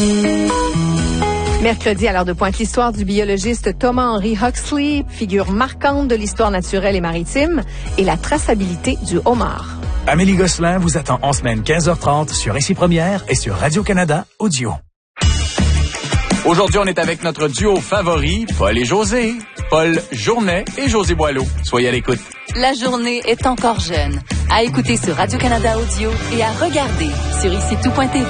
Mercredi, à l'heure de pointe, l'histoire du biologiste Thomas-Henry Huxley, figure marquante de l'histoire naturelle et maritime, et la traçabilité du homard. Amélie Gosselin vous attend en semaine 15h30 sur Ici Première et sur Radio-Canada Audio. Aujourd'hui, on est avec notre duo favori, Paul et José. Paul Journet et José Boileau. Soyez à l'écoute. La journée est encore jeune. À écouter sur Radio-Canada Audio et à regarder sur IciTout.tv.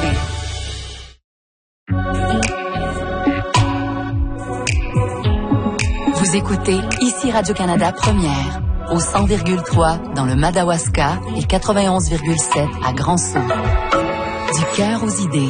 Vous écoutez Ici Radio-Canada Première, au 100,3 dans le Madawaska et 91,7 à Grand-Sault. Du cœur aux idées.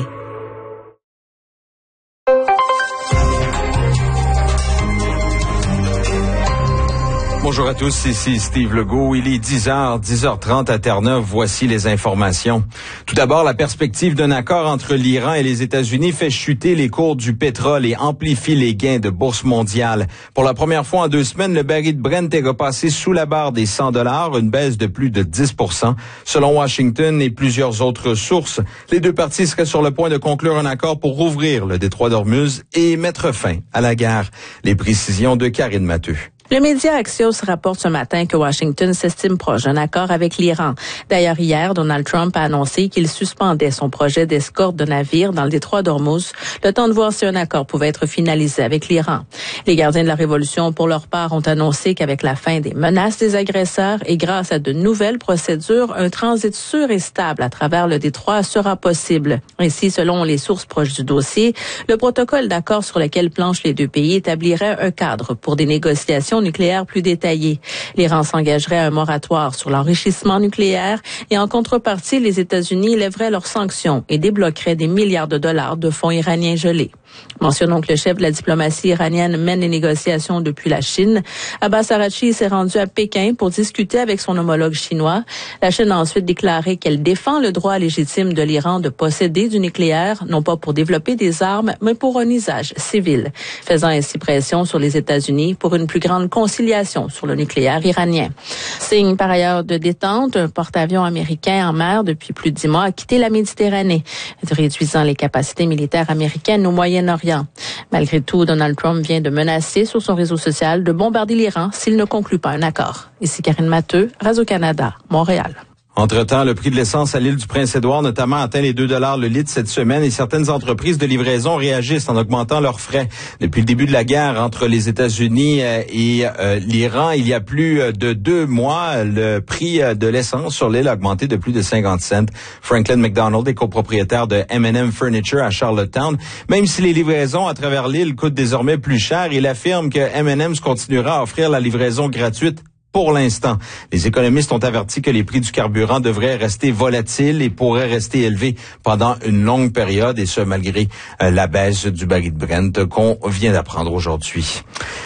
Bonjour à tous, ici Steve Legault. Il est 10h, 10h30 à Terre-Neuve. Voici les informations. Tout d'abord, la perspective d'un accord entre l'Iran et les États-Unis fait chuter les cours du pétrole et amplifie les gains de bourse mondiale. Pour la première fois en 2 semaines, le baril de Brent est repassé sous la barre des $100, une baisse de plus de 10%. Selon Washington et plusieurs autres sources, les deux parties seraient sur le point de conclure un accord pour rouvrir le détroit d'Ormuz et mettre fin à la guerre. Les précisions de Karine Matteux. Le média Axios rapporte ce matin que Washington s'estime proche d'un accord avec l'Iran. D'ailleurs, hier, Donald Trump a annoncé qu'il suspendait son projet d'escorte de navires dans le détroit d'Ormuz, le temps de voir si un accord pouvait être finalisé avec l'Iran. Les gardiens de la Révolution, pour leur part, ont annoncé qu'avec la fin des menaces des agresseurs et grâce à de nouvelles procédures, un transit sûr et stable à travers le détroit sera possible. Ainsi, selon les sources proches du dossier, le protocole d'accord sur lequel planchent les deux pays établirait un cadre pour des négociations nucléaire plus détaillée. L'Iran s'engagerait à un moratoire sur l'enrichissement nucléaire et en contrepartie, les États-Unis lèveraient leurs sanctions et débloqueraient des milliards de dollars de fonds iraniens gelés. Mentionnons que le chef de la diplomatie iranienne mène les négociations depuis la Chine. Abbas Araghchi s'est rendu à Pékin pour discuter avec son homologue chinois. La Chine a ensuite déclaré qu'elle défend le droit légitime de l'Iran de posséder du nucléaire, non pas pour développer des armes, mais pour un usage civil, faisant ainsi pression sur les États-Unis pour une plus grande conciliation sur le nucléaire iranien. Signe par ailleurs de détente, un porte-avions américain en mer depuis plus de 10 mois a quitté la Méditerranée, réduisant les capacités militaires américaines au Moyen-Orient. Malgré tout, Donald Trump vient de menacer sur son réseau social de bombarder l'Iran s'il ne conclut pas un accord. Ici Karine Matteux, Radio-Canada, Montréal. Entre-temps, le prix de l'essence à l'île du Prince-Édouard notamment atteint les $2 le litre cette semaine et certaines entreprises de livraison réagissent en augmentant leurs frais. Depuis le début de la guerre entre les États-Unis et l'Iran, il y a plus de 2 mois, le prix de l'essence sur l'île a augmenté de plus de 50 cents. Franklin McDonald est copropriétaire de M&M Furniture à Charlottetown. Même si les livraisons à travers l'île coûtent désormais plus cher, il affirme que M&M's continuera à offrir la livraison gratuite pour l'instant. Les économistes ont averti que les prix du carburant devraient rester volatiles et pourraient rester élevés pendant une longue période, et ce malgré la baisse du baril de Brent qu'on vient d'apprendre aujourd'hui.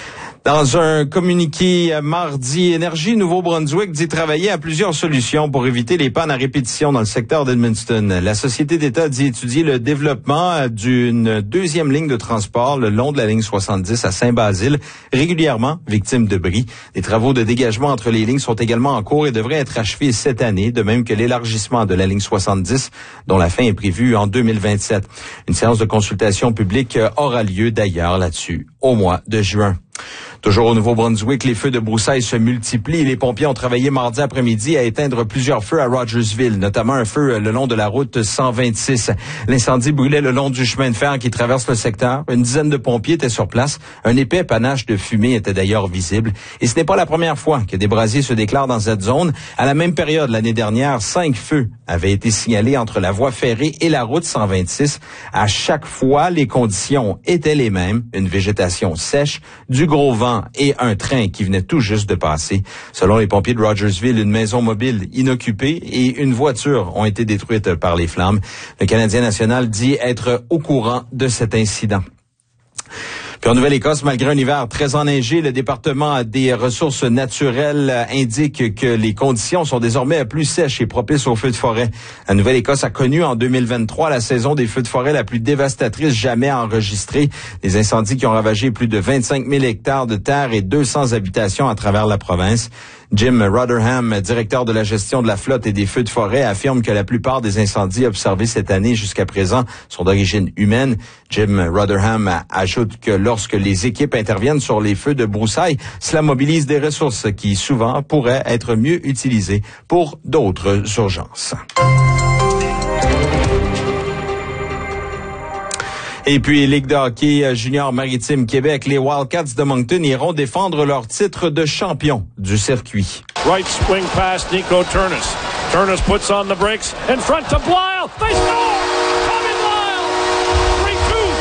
Dans un communiqué mardi, Énergie Nouveau-Brunswick dit travailler à plusieurs solutions pour éviter les pannes à répétition dans le secteur d'Edmundston. La société d'État dit étudier le développement d'une 2e ligne de transport le long de la ligne 70 à Saint-Basile, régulièrement victime de bris. Les travaux de dégagement entre les lignes sont également en cours et devraient être achevés cette année, de même que l'élargissement de la ligne 70, dont la fin est prévue en 2027. Une séance de consultation publique aura lieu d'ailleurs là-dessus au mois de juin. Toujours au Nouveau-Brunswick, les feux de broussailles se multiplient. Les pompiers ont travaillé mardi après-midi à éteindre plusieurs feux à Rogersville, notamment un feu le long de la route 126. L'incendie brûlait le long du chemin de fer qui traverse le secteur. Une dizaine de pompiers étaient sur place. Un épais panache de fumée était d'ailleurs visible. Et ce n'est pas la première fois que des brasiers se déclarent dans cette zone. À la même période l'année dernière, 5 feux avaient été signalés entre la voie ferrée et la route 126. À chaque fois, les conditions étaient les mêmes. Une végétation sèche, du gros vent et un train qui venait tout juste de passer. Selon les pompiers de Rogersville, une maison mobile inoccupée et une voiture ont été détruites par les flammes. Le Canadien national dit être au courant de cet incident. Puis en Nouvelle-Écosse, malgré un hiver très enneigé, le département des ressources naturelles indique que les conditions sont désormais plus sèches et propices aux feux de forêt. La Nouvelle-Écosse a connu en 2023 la saison des feux de forêt la plus dévastatrice jamais enregistrée. Des incendies qui ont ravagé plus de 25 000 hectares de terre et 200 habitations à travers la province. Jim Rotherham, directeur de la gestion de la flotte et des feux de forêt, affirme que la plupart des incendies observés cette année jusqu'à présent sont d'origine humaine. Jim Rotherham ajoute que lorsque les équipes interviennent sur les feux de broussailles, cela mobilise des ressources qui souvent pourraient être mieux utilisées pour d'autres urgences. Et puis, Ligue de hockey junior maritime Québec, les Wildcats de Moncton iront défendre leur titre de champion du circuit. Right swing pass, Nico Turnus. Turnus puts on the brakes, in front to Blyle. They score! Tommy Blyle!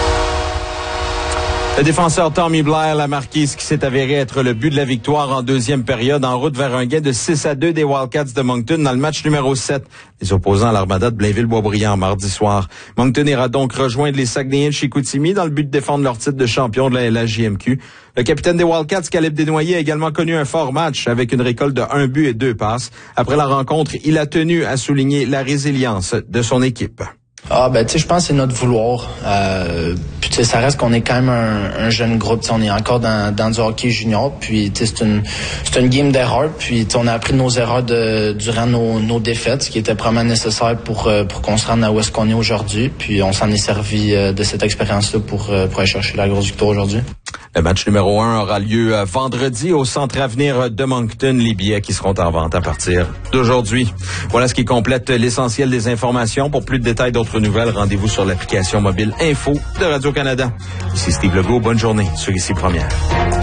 3-2. Le défenseur Tommy Blyle a marqué ce qui s'est avéré être le but de la victoire en deuxième période en route vers un gain de 6-2 des Wildcats de Moncton dans le match numéro 7. Les opposants à l'Armada de Blainville-Boisbriand mardi soir. Moncton ira donc rejoindre les Saguenayens de Chicoutimi dans le but de défendre leur titre de champion de la LHJMQ. Le capitaine des Wildcats, Caleb Desnoyers, a également connu un fort match avec une récolte de 1 but et 2 passes. Après la rencontre, il a tenu à souligner la résilience de son équipe. Je pense que c'est notre vouloir. Puis ça reste qu'on est quand même un jeune groupe. On est encore dans du hockey junior. Puis c'est une game d'erreurs. Puis on a appris de nos erreurs durant nos défaites, ce qui était vraiment nécessaire pour qu'on se rende à où est-ce qu'on est aujourd'hui. Puis on s'en est servi de cette expérience-là pour aller chercher la grosse victoire aujourd'hui. Le match numéro 1 aura lieu vendredi au Centre Avenir de Moncton. Les billets qui seront en vente à partir d'aujourd'hui. Voilà ce qui complète l'essentiel des informations. Pour plus de détails, d'autres nouvelles, rendez-vous sur l'application mobile Info de Radio-Canada. Ici Steve Legault. Bonne journée sur Ici Première.